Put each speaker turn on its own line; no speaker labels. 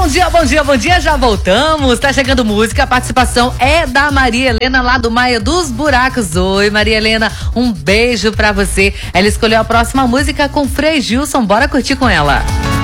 bom dia, já voltamos. Tá chegando música, a participação é da Maria Helena lá do Maia dos Buracos. Oi, Maria Helena, um beijo pra você. Ela escolheu a próxima música com Frei Gilson, bora curtir com ela.